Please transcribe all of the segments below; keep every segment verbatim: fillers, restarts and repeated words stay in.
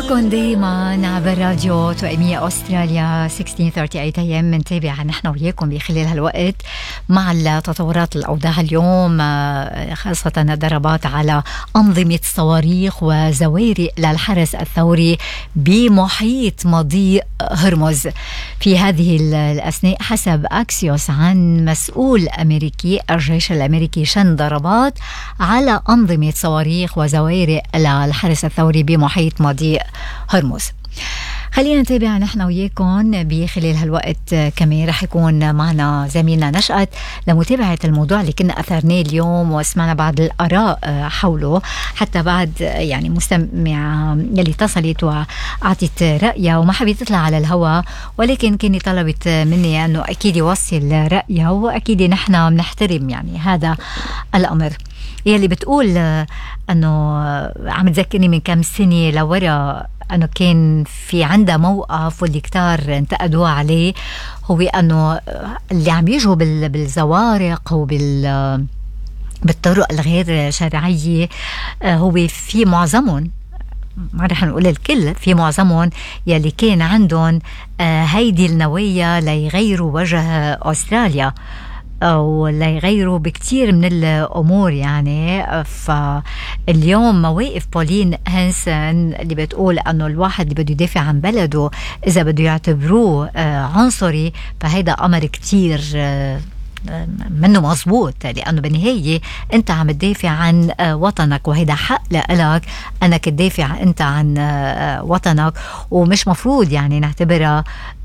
معكم دايما عبر راديو توأمية أستراليا ستة عشر ثلاثة وثلاثين أيام منتابع نحن وياكم بخلال هالوقت مع التطورات الأوضاع اليوم، خاصة الضربات على أنظمة صواريخ وزوارق للحرس الثوري بمحيط مضيق هرمز. في هذه الأثناء حسب أكسيوس عن مسؤول أمريكي، الجيش الأمريكي شن ضربات على أنظمة صواريخ وزوارق للحرس الثوري بمحيط مضيق هرمز. خلينا نتابع نحن وياكم بخلال هالوقت. كمان رح يكون معنا زميلنا نشأت لمتابعة الموضوع اللي كنا أثرناه اليوم، وسمعنا بعض الآراء حوله، حتى بعد يعني مستمع يلي اتصلت وأعطت رأيها وما حبيت تطلع على الهواء، ولكن كانت طلبت مني أنه أكيد يوصل رأيها، وأكيد نحن بنحترم يعني هذا الأمر. يلي بتقول أنه عم تذكرني من كم سنة لورا أنه كان في عنده موقف واللي كتار انتقدوا عليه، هو أنه اللي عم يجوا بالزوارق وبال بالطرق الغير شرعية هو في معظمهم، ما رح نقول الكل، في معظمهم يلي كان عندهم هيدي النوايا ليغيروا وجه أستراليا أو لا يغيروا بكتير من الأمور يعني. فاليوم مواقف بولين هانسن اللي بتقول أنه الواحد اللي بده يدافع عن بلده إذا بده يعتبروه عنصري، فهيدا أمر كتير منه مظبوط، لأنه بالنهاية أنت عم تدافع عن وطنك، وهيدا حق لك أنك تدافع أنت عن وطنك، ومش مفروض يعني نعتبرها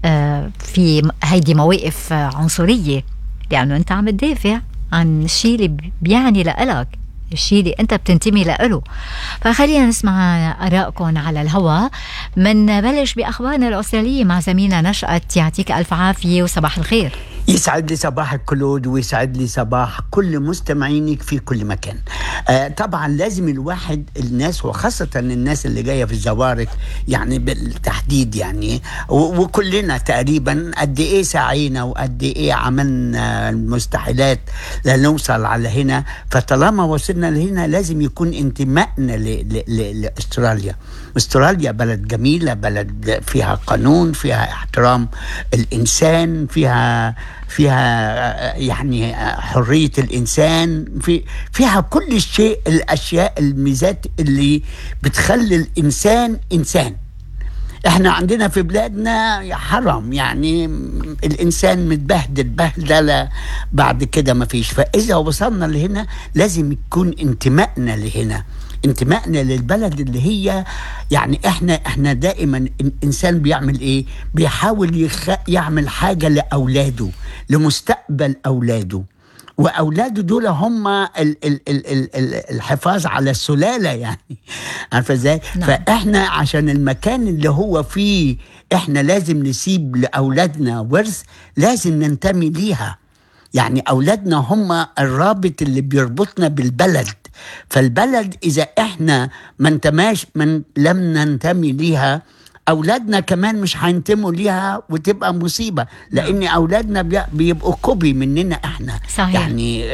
في هيدي مواقف عنصرية، لأنه أنت عم تدافع عن الشيء اللي بيعني لألك، الشيء اللي أنت بتنتمي لأله. فخلينا نسمع آرائكم على الهواء. من بلش بأخبارنا الأسترالية مع زميلنا نشأت. يعطيك ألف عافية وصباح الخير. يسعد لي صباحك كلود، ويسعد لي صباح كل مستمعينك في كل مكان. آه طبعا لازم الواحد، الناس وخاصة الناس اللي جاية في الزوارق يعني بالتحديد يعني، وكلنا تقريبا قد ايه سعينا وقد ايه عملنا المستحيلات لنوصل على هنا. فطالما وصلنا لهنا لازم يكون انتمائنا لأستراليا. استراليا بلد جميلة، بلد فيها قانون، فيها احترام الإنسان، فيها فيها يعني حرية الإنسان، في فيها كل شيء، الأشياء الميزات اللي بتخلي الإنسان إنسان. احنا عندنا في بلادنا حرام يعني الإنسان متبهدل بهدلة بعد كده ما فيش. فإذا وصلنا لهنا لازم يكون انتمائنا لهنا، انتمائنا للبلد اللي هي يعني احنا احنا دائما الانسان بيعمل ايه؟ بيحاول يخ... يعمل حاجة لأولاده، لمستقبل أولاده، وأولاده دول هم ال... ال... ال... ال... ال... الحفاظ على السلالة يعني، عارفة ازاي؟ نعم. فاحنا عشان المكان اللي هو فيه احنا لازم نسيب لأولادنا ورث، لازم ننتمي ليها. يعني أولادنا هم الرابط اللي بيربطنا بالبلد. فالبلد إذا إحنا ما انتماش من لم ننتمي ليها، أولادنا كمان مش هينتموا ليها وتبقى مصيبة، لأن أولادنا بيبقوا كوبي مننا إحنا. صحيح. يعني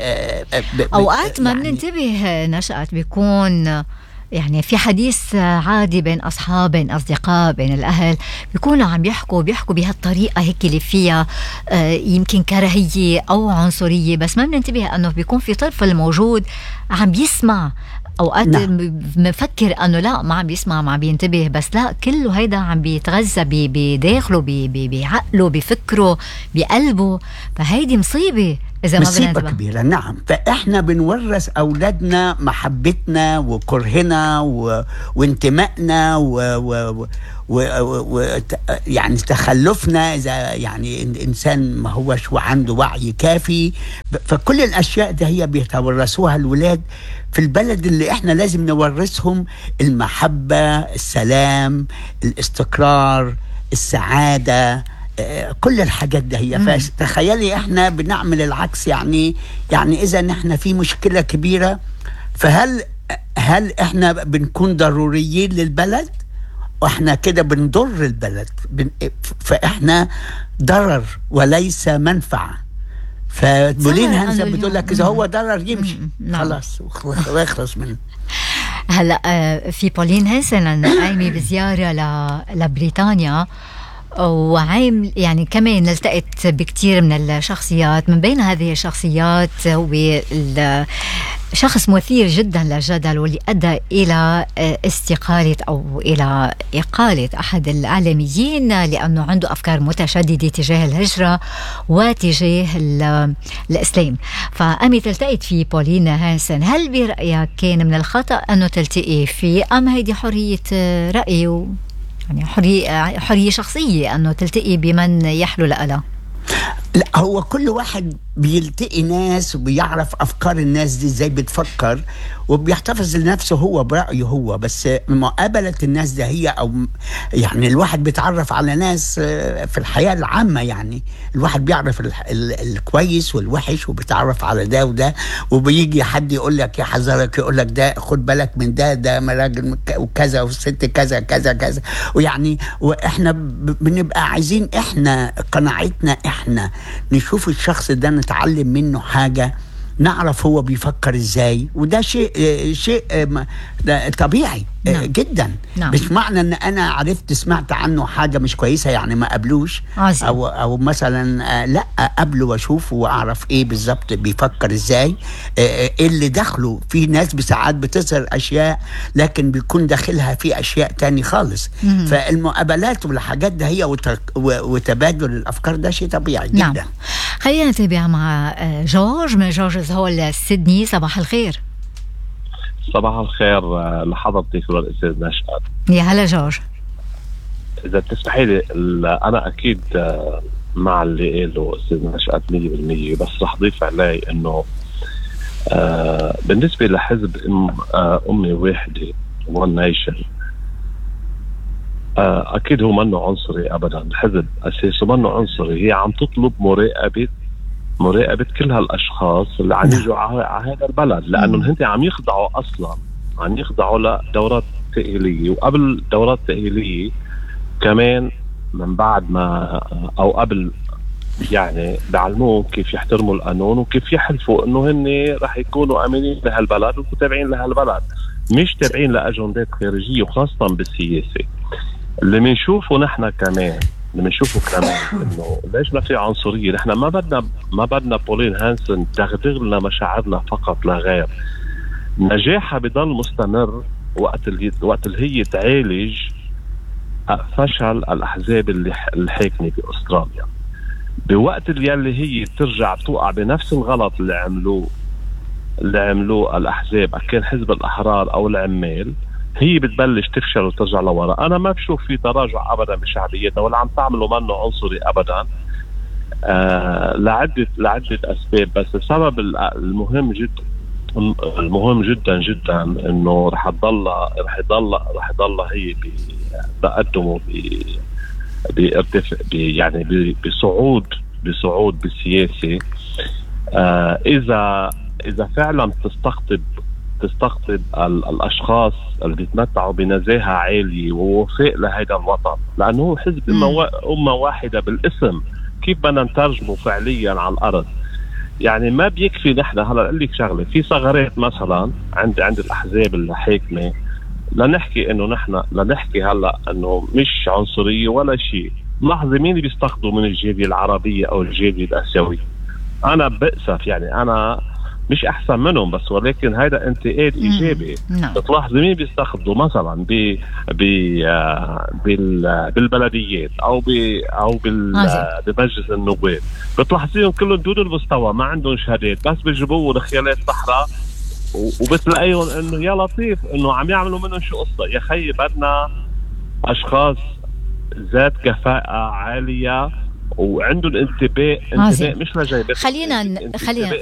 أوقات ما بننتبه نشأت بيكون يعني في حديث عادي بين أصحاب، بين أصدقاء، بين الأهل، بيكونوا عم يحكوا بيحكوا بهالطريقة هيك اللي فيها يمكن كراهية أو عنصرية، بس ما بننتبه أنه بيكون في طرف الموجود عم بيسمع. أوقات بنفكر أنه لا ما عم بيسمع، ما عم بينتبه، بس لا، كله هيدا عم بيتغذى بداخله، بعقله، بفكره، بقلبه. فهيدي مصيبة إذا ما مصيبة كبيرة. نعم. فإحنا بنورث أولادنا محبتنا وكرهنا و... وانتمائنا و... و... و... و... يعني تخلفنا إذا يعني الإنسان ما هوش وعنده وعي كافي. فكل الأشياء ده هي بيتورثوها الولاد في البلد اللي إحنا لازم نورثهم المحبة، السلام، الاستقرار، السعادة، كل الحاجات ده هي. فتخيلي احنا بنعمل العكس. يعني يعني اذا احنا في مشكلة كبيرة، فهل هل احنا بنكون ضروريين للبلد؟ واحنا كده بنضر البلد. بن فاحنا ضرر وليس منفعة. فبولين هانسن بتقول لك اذا هو ضرر يمشي خلاص ويخلص منه. هلا في بولين هانسن قايمة بزيارة لبريطانيا، وعام يعني كمان التقت بكتير من الشخصيات. من بين هذه الشخصيات هو شخص مثير جدا للجدل واللي أدى إلى استقالة أو إلى إقالة أحد الإعلاميين لأنه عنده أفكار متشددة تجاه الهجرة وتجاه الإسلام. فقامت تلتقت في بولين هانسن. هل برأيك كان من الخطأ أنه تلتقي فيه، أم هيدي حرية رأي و يعني حرية حرية شخصية أنه تلتقي بمن يحلو لها؟ لا، هو كل واحد بيلتقي ناس وبيعرف أفكار الناس دي ازاي بتفكر، وبيحتفظ لنفسه هو برأيه هو. بس مقابلة الناس ده هي أو يعني الواحد بيتعرف على ناس في الحياة العامة. يعني الواحد بيعرف ال ال الكويس والوحش، وبيتعرف على ده وده، وبيجي حد يقول لك يا حذرك، يقول لك ده خد بالك من ده، ده راجل وكذا والست كذا كذا كذا. ويعني واحنا بنبقى عايزين احنا قناعتنا احنا نشوف الشخص ده، نتعلم منه حاجة، نعرف هو بيفكر ازاي. وده شيء شيء طبيعي. نعم. جدا. نعم. مش معنى ان انا عرفت سمعت عنه حاجه مش كويسه يعني ما قبلوش، عزيز. او او مثلا لا قبله واشوفه واعرف ايه بالظبط بيفكر ازاي، ايه اللي دخله. في ناس بساعات بتظهر اشياء لكن بيكون داخلها في اشياء تاني خالص. مم. فالمقابلات والحاجات ده هي وتبادل الافكار ده شيء طبيعي. نعم. جدا. خلينا نتابع مع جورج من جورج هول سيدني. صباح الخير. صباح الخير لحضرتك والأستاذ نشأت. يا هلا جورج. إذا بتسمحي لي، أنا أكيد مع اللي قاله أستاذ نشأت مية بالمية، بس رح ضيف علي إنه بالنسبة لحزب أمي واحدة One Nation، أكيد هو منه عنصري أبدا. الحزب أساسه منه عنصري، هي عم تطلب مراقبة مراقبة كل هالأشخاص اللي عم يجوا على هذا البلد، لأنه هنتي عم يخضعوا أصلا عم يخضعوا لدورات تأهيلية، وقبل الدورات التأهيلية كمان من بعد ما أو قبل يعني بعلموهم كيف يحترموا القانون وكيف يحلفوا إنه هن رح يكونوا أمينين لهالبلد وتابعين لهالبلد، مش تابعين لأجندات خارجية، وخاصة بالسياسة. اللي بنشوفه نحن كمان اللي بنشوفه كمان انه ليش ما في عنصريه. نحن ما بدنا ما بدنا بولين هانسن تغدغ لنا مشاعرنا فقط لا غير. نجاحها بضل مستمر وقت اللي وقت اللي هي تعالج فشل الاحزاب اللي الحاكمه باستراليا، بوقت اللي هي ترجع توقع بنفس الغلط اللي عملوه اللي عملوه الاحزاب، كان حزب الاحرار او العمال، هي بتبلش تفشل وترجع لورا. انا ما بشوف في تراجع ابدا بشعبيتها ولا عم تعملوا منه عنصري ابدا، آه لعده لعده اسباب. بس السبب المهم جدا المهم جدا جدا انه رح تضل رح يضل رح يضل هي بتقدمه بارتفاع يعني بصعود بصعود بالسياسه. آه اذا اذا فعلا تستقطب تستقطب الاشخاص اللي بيتمتعوا بنزاهه عاليه ووفاء لهذا الوطن، لانه هو حزب امه واحده بالاسم، كيف بدنا نترجمه فعليا على الارض؟ يعني ما بيكفي نحن هلا اقول لك شغله، في ثغرات مثلا عند عند الاحزاب الحاكمه، لنحكي انه نحن لنحكي هلا انه مش عنصريه ولا شيء. لاحظي مين اللي بيستقطبوا من الجاليه العربيه او الجاليه الاسيويه؟ انا بأسف يعني انا مش احسن منهم، بس ولكن هذا انتقاد ايجابي. بتلاحظ مين بيستخدموا مثلا ب ب بال بالبلديات او ب او بال بمجلس النواب، بتلاحظيهم كلهم دون المستوى، ما عندهم شهادات، بس بيجيبوا رخيالات صحراء وبتلاقيهم انه يا لطيف انه عم يعملوا منهم شو قصه. يا خيي بدنا اشخاص ذات كفاءه عاليه وعنده الانتباه انتباه مش لجايبات. خلينا خلينا